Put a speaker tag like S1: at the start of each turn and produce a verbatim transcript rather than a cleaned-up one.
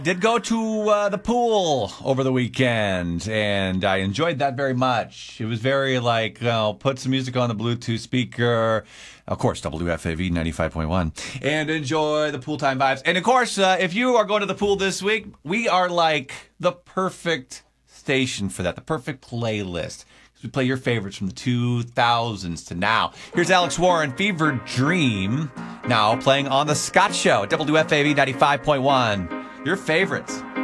S1: Did go to uh, the pool over the weekend, and I enjoyed that very much. It was very like, you know, put some music on the Bluetooth speaker, of course, W F A V ninety-five point one, and enjoy the pool time vibes. And of course, uh, if you are going to the pool this week, we are like the perfect station for that, the perfect playlist. We play your favorites from the two thousands to now. Here's Alex Warren, Fever Dream, now playing on The Scott Show at W F A V ninety-five point one. Your favorites.